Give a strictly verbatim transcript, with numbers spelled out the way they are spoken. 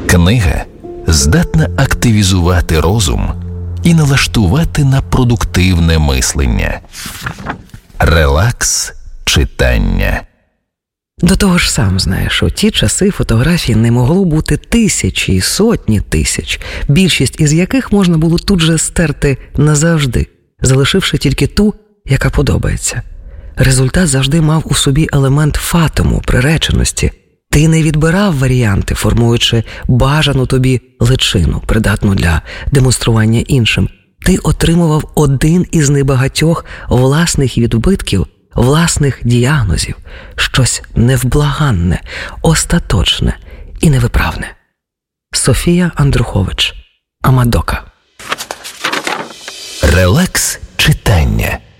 Книга здатна активізувати розум і налаштувати на продуктивне мислення. Релакс читання. До того ж сам знаєш, у ті часи фотографій не могло бути тисячі і сотні тисяч, більшість із яких можна було тут же стерти назавжди, залишивши тільки ту, яка подобається. Результат завжди мав у собі елемент фатуму, приреченості. Ти не відбирав варіанти, формуючи бажану тобі личину, придатну для демонстрування іншим. Ти отримував один із небагатьох власних відбитків, власних діагнозів, щось невблаганне, остаточне і невиправне. Софія Андрухович, Амадока. Релакс читання.